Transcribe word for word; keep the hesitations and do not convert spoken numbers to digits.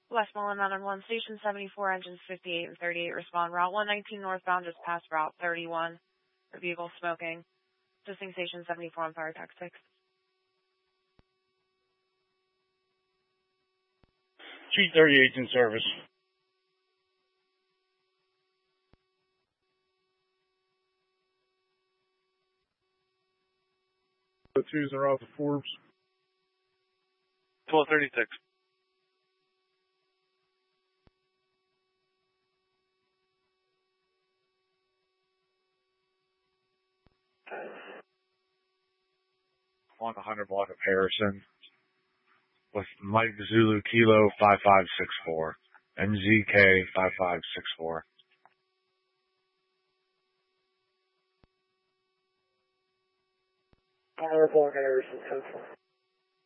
Westmoreland Mountain one, Station seventy-four, engines fifty-eight and thirty-eight respond. Route one nineteen northbound just past Route thirty-one for vehicle smoking. Assisting Station seventy-four on Fire Tax six. G thirty-eight's in service. The twos are off the Forbes. twelve thirty-six. On the one hundred block of Harrison with Mike Zulu Kilo five five six four. M Z K five five six four. one hundred block Harrison, ten four.